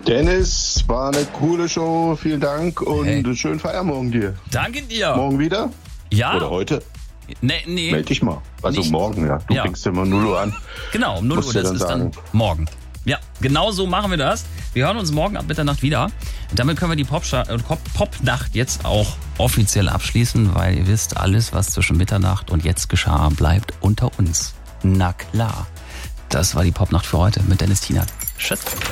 Dennis, war eine coole Show. Vielen Dank und Hey. schönen Feiermorgen dir. Danke dir. Morgen wieder? Ja. Oder heute? Nee. Meld dich mal. Also Nicht. morgen, ja. Du Ja. fängst immer 0 Uhr an. Genau, um 0 Musst Uhr, du das dann ist sagen. dann morgen. Ja, genau so machen wir das. Wir hören uns morgen ab Mitternacht wieder. Damit können wir die Popnacht jetzt auch offiziell abschließen, weil ihr wisst, alles, was zwischen Mitternacht und jetzt geschah, bleibt unter uns. Na klar. Das war die Popnacht für heute mit Dennis Tienert. Tschüss.